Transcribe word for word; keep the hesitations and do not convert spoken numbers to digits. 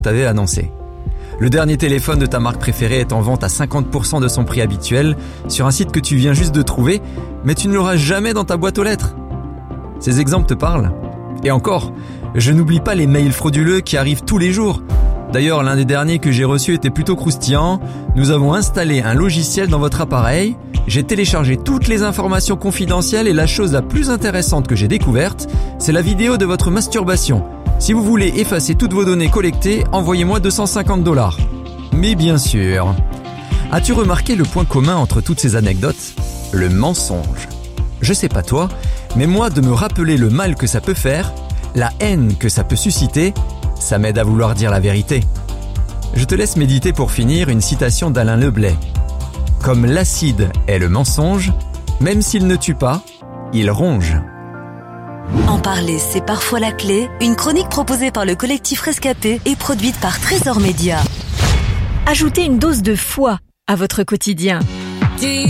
t'avait annoncé. Le dernier téléphone de ta marque préférée est en vente à cinquante pour cent de son prix habituel sur un site que tu viens juste de trouver, mais tu ne l'auras jamais dans ta boîte aux lettres. Ces exemples te parlent ? Et encore, je n'oublie pas les mails frauduleux qui arrivent tous les jours. D'ailleurs, l'un des derniers que j'ai reçus était plutôt croustillant. Nous avons installé un logiciel dans votre appareil. J'ai téléchargé toutes les informations confidentielles et la chose la plus intéressante que j'ai découverte, c'est la vidéo de votre masturbation. Si vous voulez effacer toutes vos données collectées, envoyez-moi deux cent cinquante dollars. Mais bien sûr. As-tu remarqué le point commun entre toutes ces anecdotes ? Le mensonge. Je sais pas toi, mais moi de me rappeler le mal que ça peut faire, la haine que ça peut susciter, ça m'aide à vouloir dire la vérité. Je te laisse méditer pour finir une citation d'Alain Leblay. Comme l'acide est le mensonge, même s'il ne tue pas, il ronge. En parler, c'est parfois la clé. Une chronique proposée par le collectif Rescapé et produite par Trésor Média. Ajoutez une dose de foi à votre quotidien.